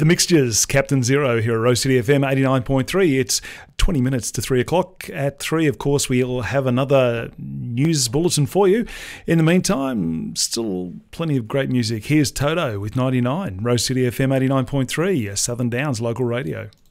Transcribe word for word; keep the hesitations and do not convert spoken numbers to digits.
The Mixtures, Captain Zero here at Rose City F M eighty-nine point three. It's twenty minutes to three o'clock. At three, of course, we'll have another news bulletin for you. In the meantime, still plenty of great music. Here's Toto with ninety-nine, Rose City F M eighty-nine point three, Southern Downs local radio.